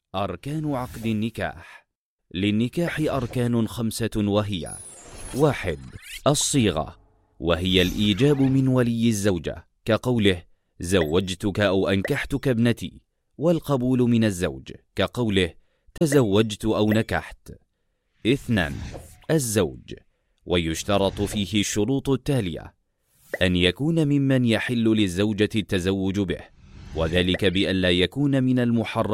أركان عقد النكاح. للنكاح أركان 5 وهي: 1. الصيغة، وهي الإيجاب من ولي الزوجة كقوله زوجتك أو أنكحتك ابنتي، والقبول من الزوج كقوله تزوجت أو نكحت. 2. الزوج، ويشترط فيه الشروط التالية: أن يكون ممن يحل للزوجة التزوج به، وذلك بأن لا يكون من المحرم